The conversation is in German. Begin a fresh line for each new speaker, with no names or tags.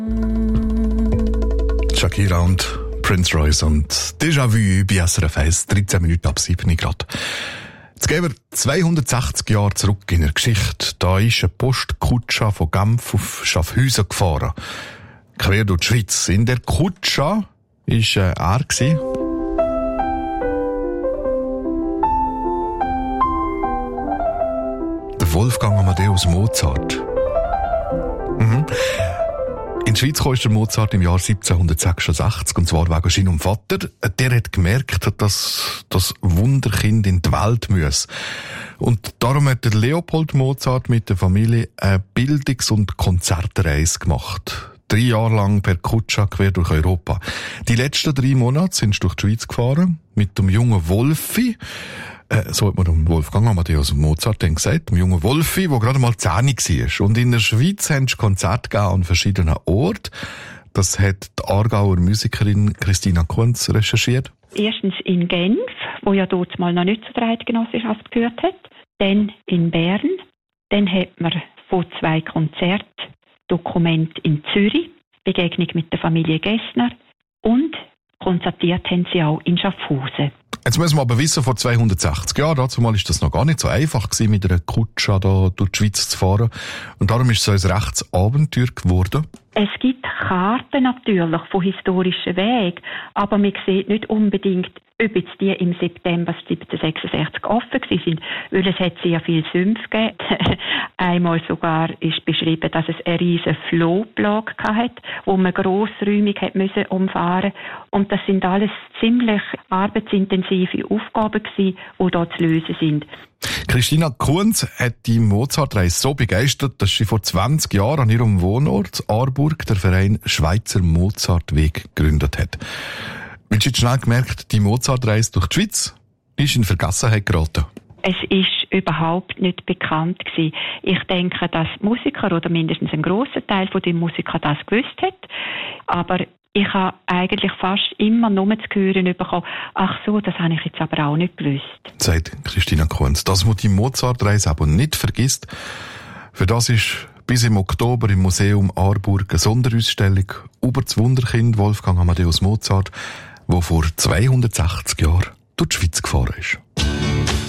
Shakira und Prince Royce und Déjà-vu bei SRF 1, 13 Minuten ab 7 Grad. Jetzt gehen wir 280 Jahre zurück in der Geschichte. Da ist eine Postkutsche von Genf auf Schaffhausen gefahren. Quer durch die Schweiz. In der Kutsche war er gewesen. Der Wolfgang Amadeus Mozart. In die Schweiz kam der Mozart im Jahr 1766, und zwar wegen seinem Vater. Der hat gemerkt, dass das Wunderkind in die Welt muss. Und darum hat der Leopold Mozart mit der Familie eine Bildungs- und Konzertreise gemacht. 3 Jahre lang per Kutsche quer durch Europa. Die letzten 3 Monate sind sie durch die Schweiz gefahren, mit dem jungen Wolfi. So hat man dem Wolfgang Amadeus Mozart dann gesagt, dem jungen Wolfi, der gerade mal 10 war. Und in der Schweiz haben sie Konzerte gegeben an verschiedenen Orten. Das hat die Aargauer Musikerin Christina Kunz recherchiert.
Erstens in Genf, wo ja dort mal noch nicht zu der Eidgenossenschaft gehört hat. Dann in Bern. Dann hat man von 2 Konzertdokumenten in Zürich, Begegnung mit der Familie Gessner, und konzertiert haben sie auch in Schaffhausen.
Jetzt müssen wir aber wissen, vor 260 Jahren, dazu mal ist das noch gar nicht so einfach gewesen, mit einer Kutsche da durch die Schweiz zu fahren. Und darum ist es ein rechtes Abenteuer geworden.
Es gibt Karten natürlich von historischen Wegen, aber man sieht nicht unbedingt, ob jetzt die im September 1766 offen sind, weil es hat sehr viel Sümpfe gegeben. Einmal sogar ist beschrieben, dass es eine riesige Flohplage hat, wo man grossräumig hat müssen umfahren. Und das sind alles ziemlich arbeitsintensive Aufgaben gewesen, die da zu lösen sind.
Christina Kunz hat die Mozartreise so begeistert, dass sie vor 20 Jahren an ihrem Wohnort Aarburg den Verein Schweizer Mozartweg gegründet hat. Weil sie schnell gemerkt, die Mozartreise durch die Schweiz ist in Vergessenheit geraten.
Es ist überhaupt nicht bekannt gewesen. Ich denke, dass Musiker oder mindestens ein grosser Teil von den Musikern das gewusst hat. Aber ich habe eigentlich fast immer nur zu hören bekommen, ach so, das habe ich jetzt aber auch nicht gewusst. Sagt
Christina Kunz. Dass man die Mozartreise aber nicht vergisst, für das ist bis im Oktober im Museum Aarburg eine Sonderausstellung über das Wunderkind Wolfgang Amadeus Mozart, das vor 260 Jahren durch die Schweiz gefahren ist.